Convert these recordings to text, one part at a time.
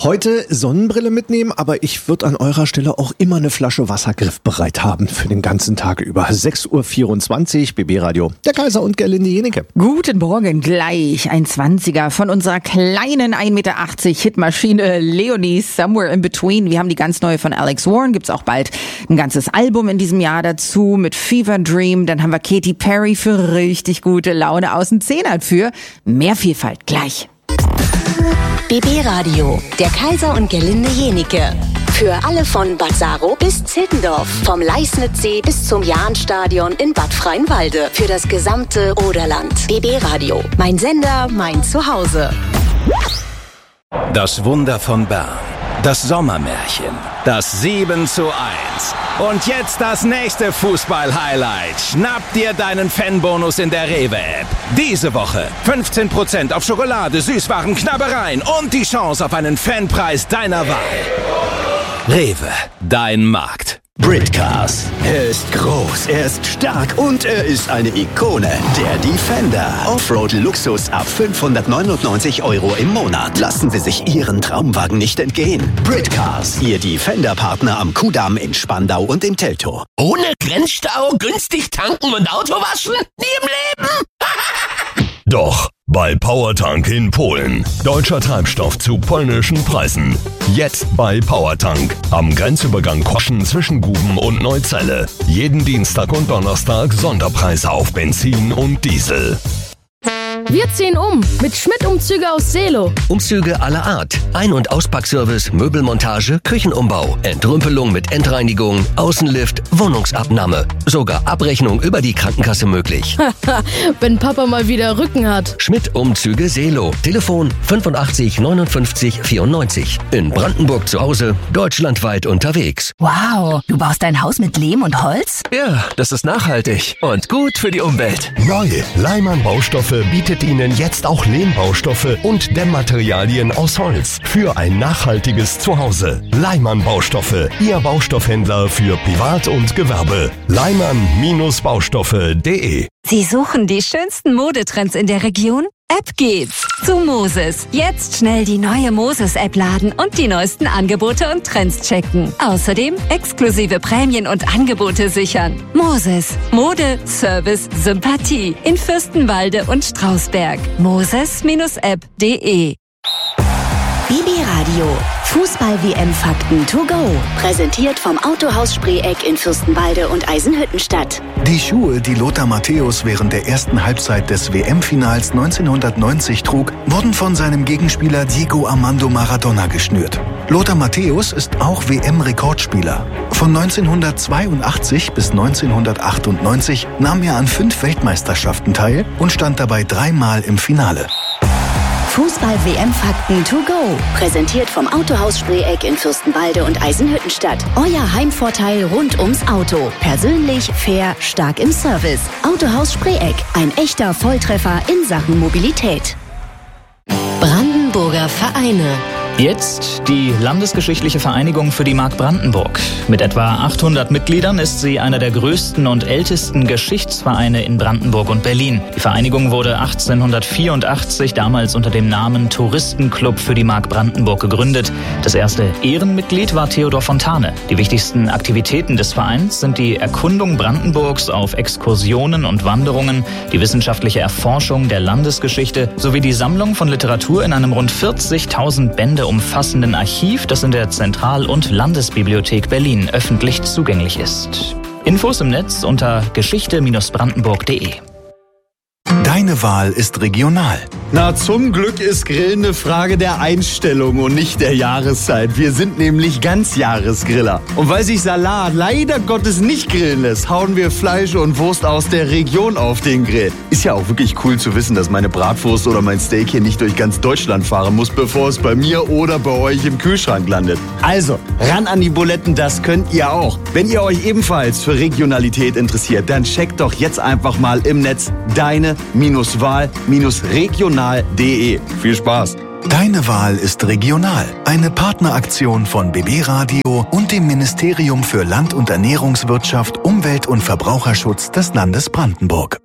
Heute Sonnenbrille mitnehmen, aber ich würde an eurer Stelle auch immer eine Flasche Wasser griffbereit haben für den ganzen Tag über. 6.24 Uhr, BB Radio, der Kaiser und Gerlinde Jenike. Guten Morgen, gleich ein 20er von unserer kleinen 1,80 Meter Hitmaschine Leonie, Somewhere in Between. Wir haben die ganz neue von Alex Warren, gibt's auch bald ein ganzes Album in diesem Jahr dazu mit Fever Dream. Dann haben wir Katy Perry für richtig gute Laune aus den Zehnern für mehr Vielfalt gleich. BB Radio, der Kaiser und Gerlinde Jenike. Für alle von Bad Saro bis Zittendorf, vom Leisnitzsee bis zum Jahnstadion in Bad Freienwalde. Für das gesamte Oderland. BB Radio, mein Sender, mein Zuhause. Das Wunder von Bern. Das Sommermärchen. Das 7:1. Und jetzt das nächste Fußball-Highlight. Schnapp dir deinen Fanbonus in der Rewe-App. Diese Woche 15% auf Schokolade, Süßwaren, Knabbereien und die Chance auf einen Fanpreis deiner Wahl. Rewe, dein Markt. Britcars. Er ist groß, er ist stark und er ist eine Ikone. Der Defender. Offroad-Luxus ab 599 € im Monat. Lassen Sie sich Ihren Traumwagen nicht entgehen. Britcars. Ihr Defender-Partner am Kudamm in Spandau und im Teltow. Ohne Grenzstau, günstig tanken und Auto waschen? Nie im Leben! Doch, bei Powertank in Polen. Deutscher Treibstoff zu polnischen Preisen. Jetzt bei Powertank. Am Grenzübergang Koschen zwischen Guben und Neuzelle. Jeden Dienstag und Donnerstag Sonderpreise auf Benzin und Diesel. Wir ziehen um mit Schmidt-Umzüge aus Seelow. Umzüge aller Art. Ein- und Auspackservice, Möbelmontage, Küchenumbau, Entrümpelung mit Endreinigung, Außenlift, Wohnungsabnahme. Sogar Abrechnung über die Krankenkasse möglich. Wenn Papa mal wieder Rücken hat. Schmidt-Umzüge Seelow. Telefon 85 59 94. In Brandenburg zu Hause, deutschlandweit unterwegs. Wow, du baust dein Haus mit Lehm und Holz? Ja, das ist nachhaltig und gut für die Umwelt. Neu. Leimann Baustoffe bietet Ihnen jetzt auch Lehmbaustoffe und Dämmmaterialien aus Holz für ein nachhaltiges Zuhause. Leimann Baustoffe, Ihr Baustoffhändler für Privat und Gewerbe. Leimann-Baustoffe.de. Sie suchen die schönsten Modetrends in der Region? Ab geht's zu Moses. Jetzt schnell die neue Moses-App laden und die neuesten Angebote und Trends checken. Außerdem exklusive Prämien und Angebote sichern. Moses. Mode, Service, Sympathie. In Fürstenwalde und Strausberg. Moses-app.de. BB Radio. Fußball-WM-Fakten to go. Präsentiert vom Autohaus Spreeck in Fürstenwalde und Eisenhüttenstadt. Die Schuhe, die Lothar Matthäus während der ersten Halbzeit des WM-Finals 1990 trug, wurden von seinem Gegenspieler Diego Armando Maradona geschnürt. Lothar Matthäus ist auch WM-Rekordspieler. Von 1982 bis 1998 nahm er an 5 Weltmeisterschaften teil und stand dabei 3-mal im Finale. Fußball-WM-Fakten to go. Präsentiert vom Autohaus Spreeck in Fürstenwalde und Eisenhüttenstadt. Euer Heimvorteil rund ums Auto. Persönlich, fair, stark im Service. Autohaus Spreeck. Ein echter Volltreffer in Sachen Mobilität. Brandenburger Vereine. Jetzt die Landesgeschichtliche Vereinigung für die Mark Brandenburg. Mit etwa 800 Mitgliedern ist sie einer der größten und ältesten Geschichtsvereine in Brandenburg und Berlin. Die Vereinigung wurde 1884 damals unter dem Namen Touristenclub für die Mark Brandenburg gegründet. Das erste Ehrenmitglied war Theodor Fontane. Die wichtigsten Aktivitäten des Vereins sind die Erkundung Brandenburgs auf Exkursionen und Wanderungen, die wissenschaftliche Erforschung der Landesgeschichte sowie die Sammlung von Literatur in einem rund 40.000 Bände umfassenden Archiv, das in der Zentral- und Landesbibliothek Berlin öffentlich zugänglich ist. Infos im Netz unter geschichte-brandenburg.de. Deine Wahl ist regional. Na, zum Glück ist Grillen eine Frage der Einstellung und nicht der Jahreszeit. Wir sind nämlich Ganzjahresgriller. Und weil sich Salat leider Gottes nicht grillen lässt, hauen wir Fleisch und Wurst aus der Region auf den Grill. Ist ja auch wirklich cool zu wissen, dass meine Bratwurst oder mein Steak hier nicht durch ganz Deutschland fahren muss, bevor es bei mir oder bei euch im Kühlschrank landet. Also, ran an die Buletten, das könnt ihr auch. Wenn ihr euch ebenfalls für Regionalität interessiert, dann checkt doch jetzt einfach mal im Netz deine-wahl-regional.de. Viel Spaß! Deine Wahl ist regional. Eine Partneraktion von BB Radio und dem Ministerium für Land- und Ernährungswirtschaft, Umwelt- und Verbraucherschutz des Landes Brandenburg.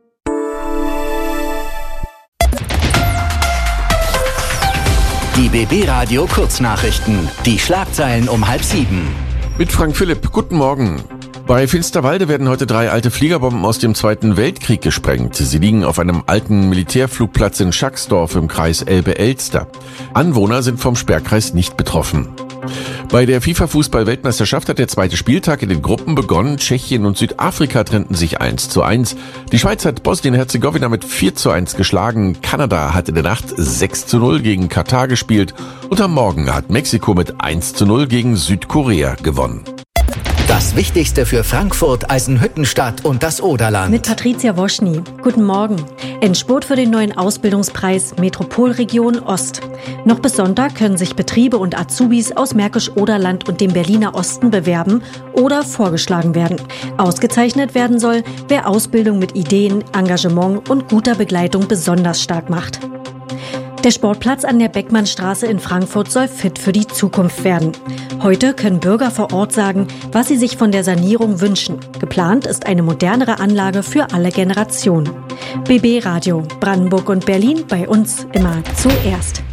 Die BB Radio Kurznachrichten. Die Schlagzeilen um 6:30. Mit Frank Philipp. Guten Morgen. Bei Finsterwalde werden heute 3 alte Fliegerbomben aus dem Zweiten Weltkrieg gesprengt. Sie liegen auf einem alten Militärflugplatz in Schacksdorf im Kreis Elbe-Elster. Anwohner sind vom Sperrkreis nicht betroffen. Bei der FIFA-Fußball-Weltmeisterschaft hat der zweite Spieltag in den Gruppen begonnen. Tschechien und Südafrika trennten sich 1:1. Die Schweiz hat Bosnien-Herzegowina mit 4:1 geschlagen. Kanada hat in der Nacht 6:0 gegen Katar gespielt. Und am Morgen hat Mexiko mit 1:0 gegen Südkorea gewonnen. Das Wichtigste für Frankfurt, Eisenhüttenstadt und das Oderland. Mit Patricia Woschny. Guten Morgen. Endspurt für den neuen Ausbildungspreis Metropolregion Ost. Noch bis Sonntag können sich Betriebe und Azubis aus Märkisch-Oderland und dem Berliner Osten bewerben oder vorgeschlagen werden. Ausgezeichnet werden soll, wer Ausbildung mit Ideen, Engagement und guter Begleitung besonders stark macht. Der Sportplatz an der Beckmannstraße in Frankfurt soll fit für die Zukunft werden. Heute können Bürger vor Ort sagen, was sie sich von der Sanierung wünschen. Geplant ist eine modernere Anlage für alle Generationen. BB Radio, Brandenburg und Berlin, bei uns immer zuerst.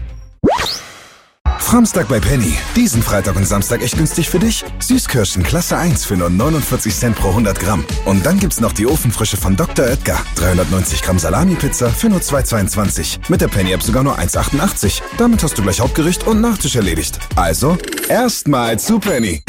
Samstag bei Penny. Diesen Freitag und Samstag echt günstig für dich. Süßkirschen Klasse 1 für nur 49 Cent pro 100 Gramm. Und dann gibt's noch die Ofenfrische von Dr. Oetker. 390 Gramm Salami-Pizza für nur 2,22. Mit der Penny-App sogar nur 1,88. Damit hast du gleich Hauptgericht und Nachtisch erledigt. Also, erstmal zu Penny.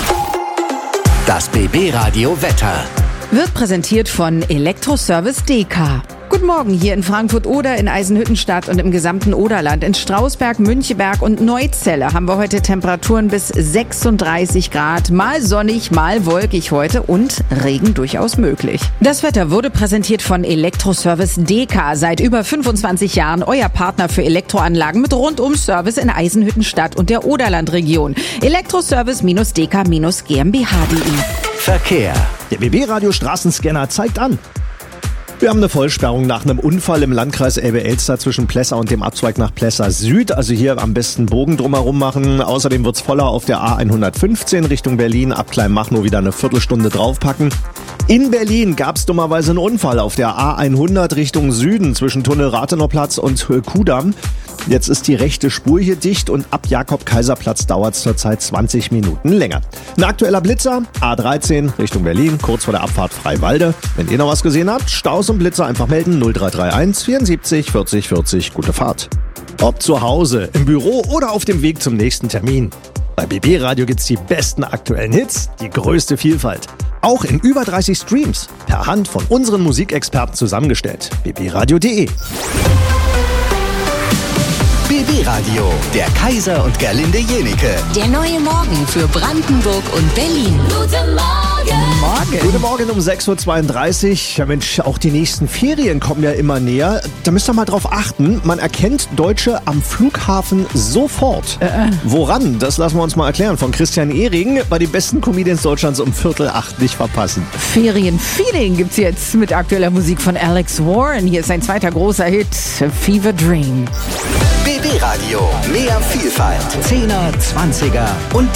Das BB Radio Wetter. Wird präsentiert von Elektroservice DK. Guten Morgen hier in Frankfurt-Oder, in Eisenhüttenstadt und im gesamten Oderland. In Strausberg, Müncheberg und Neuzelle haben wir heute Temperaturen bis 36 Grad. Mal sonnig, mal wolkig heute und Regen durchaus möglich. Das Wetter wurde präsentiert von Elektroservice DK. Seit über 25 Jahren euer Partner für Elektroanlagen mit Rundum-Service in Eisenhüttenstadt und der Oderlandregion. Elektroservice-DK-GmbH.de. Verkehr. Der BB-Radio Straßenscanner zeigt an. Wir haben eine Vollsperrung nach einem Unfall im Landkreis Elbe-Elster zwischen Plessa und dem Abzweig nach Plessa Süd. Also hier am besten Bogen drumherum machen. Außerdem wird's voller auf der A115 Richtung Berlin. Ab Kleinmachnow wieder eine Viertelstunde draufpacken. In Berlin gab's dummerweise einen Unfall auf der A100 Richtung Süden zwischen Tunnel Rathenauerplatz und Kudamm. Jetzt ist die rechte Spur hier dicht und ab Jakob-Kaiser-Platz dauert es zurzeit 20 Minuten länger. Ein aktueller Blitzer, A13 Richtung Berlin, kurz vor der Abfahrt Freiwalde. Wenn ihr noch was gesehen habt, Staus und Blitzer einfach melden 0331 74 40 40. Gute Fahrt. Ob zu Hause, im Büro oder auf dem Weg zum nächsten Termin. Bei BB Radio gibt's die besten aktuellen Hits, die größte Vielfalt. Auch in über 30 Streams, per Hand von unseren Musikexperten zusammengestellt. bbradio.de. BB Radio, der Kaiser und Gerlinde Jenike. Der neue Morgen für Brandenburg und Berlin. Guten Morgen. Guten Morgen um 6:32 Uhr. Ja Mensch, auch die nächsten Ferien kommen ja immer näher. Da müsst ihr mal drauf achten. Man erkennt Deutsche am Flughafen sofort. Woran? Das lassen wir uns mal erklären von Christian Ehring. Bei den besten Comedians Deutschlands um 7:45 nicht verpassen. Ferien-Feeling gibt's jetzt mit aktueller Musik von Alex Warren. Hier ist sein zweiter großer Hit, Fever Dream. BB Radio, mehr Vielfalt. 10er, 20er und